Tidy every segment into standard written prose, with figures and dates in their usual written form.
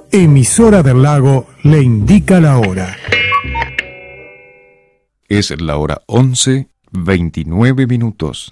Emisora del Lago le indica la hora. Es la hora 11:29.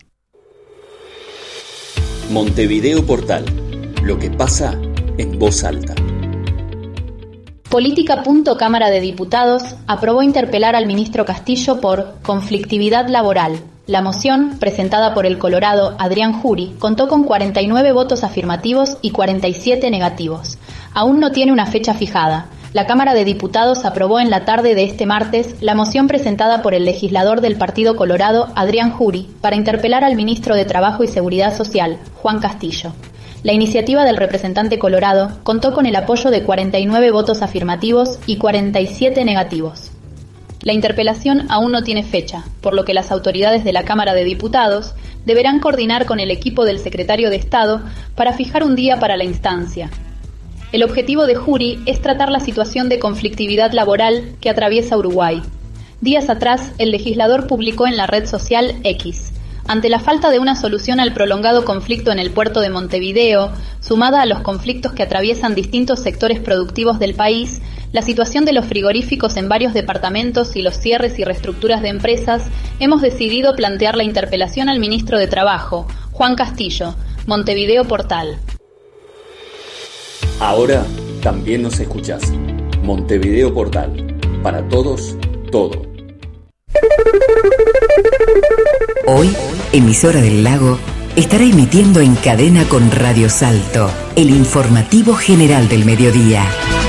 Montevideo Portal. Lo que pasa en voz alta. Política. Cámara de Diputados aprobó interpelar al ministro Castillo por conflictividad laboral. La moción, presentada por el colorado Adrián Jury, contó con 49 votos afirmativos y 47 negativos. Aún no tiene una fecha fijada. La Cámara de Diputados aprobó en la tarde de este martes la moción presentada por el legislador del Partido Colorado Adrián Jury para interpelar al ministro de Trabajo y Seguridad Social, Juan Castillo. La iniciativa del representante colorado contó con el apoyo de 49 votos afirmativos y 47 negativos. La interpelación aún no tiene fecha, por lo que las autoridades de la Cámara de Diputados deberán coordinar con el equipo del secretario de Estado para fijar un día para la instancia. El objetivo de Jury es tratar la situación de conflictividad laboral que atraviesa Uruguay. Días atrás, el legislador publicó en la red social X: ante la falta de una solución al prolongado conflicto en el puerto de Montevideo, sumada a los conflictos que atraviesan distintos sectores productivos del país, la situación de los frigoríficos en varios departamentos y los cierres y reestructuras de empresas, hemos decidido plantear la interpelación al ministro de Trabajo, Juan Castillo, Montevideo Portal. Ahora también nos escuchás. Montevideo Portal. Para todos, todo. Hoy, Emisora del Lago estará emitiendo en cadena con Radio Salto, el informativo general del mediodía.